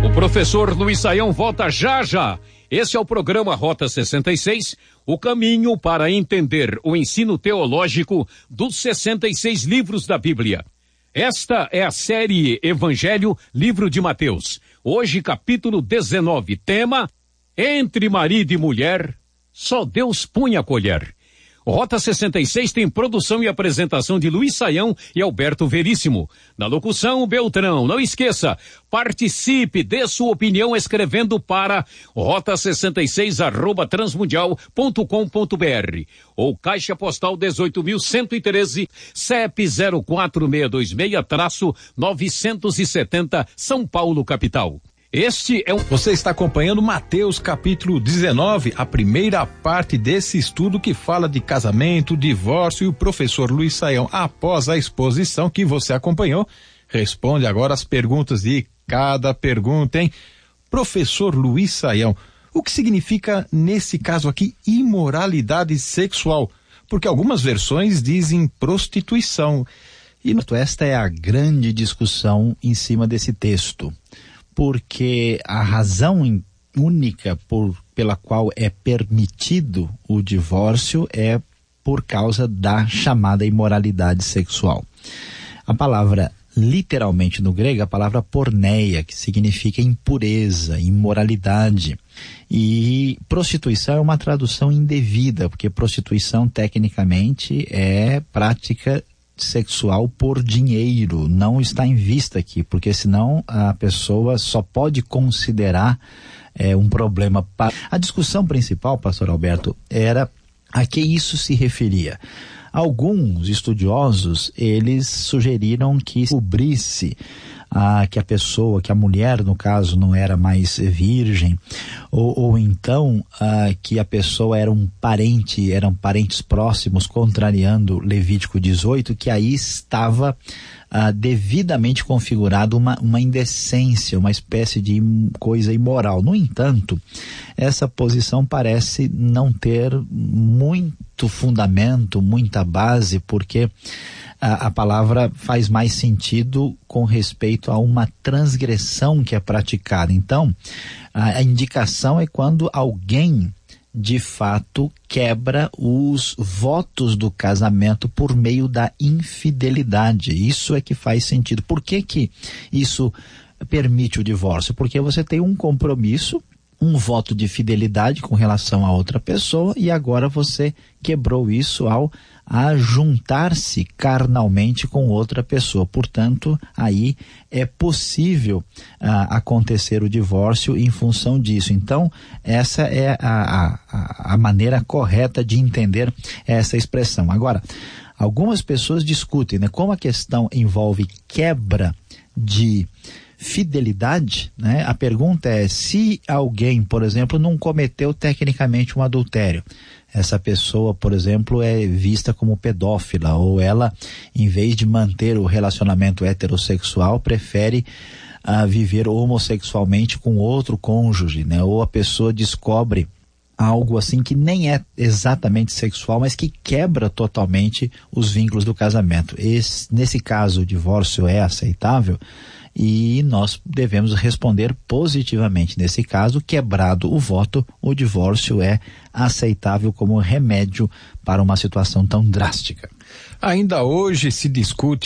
O professor Luiz Saião volta já já. Esse é o programa Rota 66, o caminho para entender o ensino teológico dos 66 livros da Bíblia. Esta é a série Evangelho, livro de Mateus. Hoje, capítulo 19, tema: Entre marido e mulher, só Deus punha a colher. Rota 66 tem produção e apresentação de Luiz Saião e Alberto Veríssimo. Na locução, Beltrão. Não esqueça, participe, dê sua opinião escrevendo para rota66@transmundial.com.br ou Caixa Postal 18.113, CEP 04626-970, São Paulo, capital. Você está acompanhando Mateus capítulo 19, a primeira parte desse estudo que fala de casamento, divórcio, e o professor Luiz Saião, após a exposição que você acompanhou, responde agora as perguntas de cada pergunta, hein? Professor Luiz Saião, o que significa nesse caso aqui imoralidade sexual? Porque algumas versões dizem prostituição. E esta é a grande discussão em cima desse texto. Porque a razão única pela qual é permitido o divórcio é por causa da chamada imoralidade sexual. A palavra, literalmente no grego, a palavra porneia, que significa impureza, imoralidade. E prostituição é uma tradução indevida, porque prostituição tecnicamente é prática sexual por dinheiro, não está em vista aqui, porque senão a pessoa só pode considerar um problema. A discussão principal, pastor Alberto, era a que isso se referia. Alguns estudiosos, eles sugeriram que cobrisse que a mulher, no caso, não era mais virgem, ou então que a pessoa eram parentes próximos, contrariando Levítico 18, que aí estava devidamente configurado uma indecência, uma espécie de coisa imoral. No entanto, essa posição parece não ter muito fundamento, muita base, porque a palavra faz mais sentido com respeito a uma transgressão que é praticada. Então, a indicação é quando alguém, de fato, quebra os votos do casamento por meio da infidelidade. Isso é que faz sentido. Por que que isso permite o divórcio? Porque você tem um compromisso, um voto de fidelidade com relação a outra pessoa, e agora você quebrou isso ao juntar-se carnalmente com outra pessoa. Portanto, aí é possível acontecer o divórcio em função disso. Então, essa é a maneira correta de entender essa expressão. Agora, algumas pessoas discutem, né? Como a questão envolve quebra de fidelidade, né? A pergunta é: se alguém, por exemplo, não cometeu tecnicamente um adultério, essa pessoa, por exemplo, é vista como pedófila, ou ela, em vez de manter o relacionamento heterossexual, prefere viver homossexualmente com outro cônjuge, né? Ou a pessoa descobre algo assim que nem é exatamente sexual, mas que quebra totalmente os vínculos do casamento. Nesse caso, o divórcio é aceitável? E nós devemos responder positivamente. Nesse caso, quebrado o voto, o divórcio é aceitável como remédio para uma situação tão drástica. Ainda hoje se discute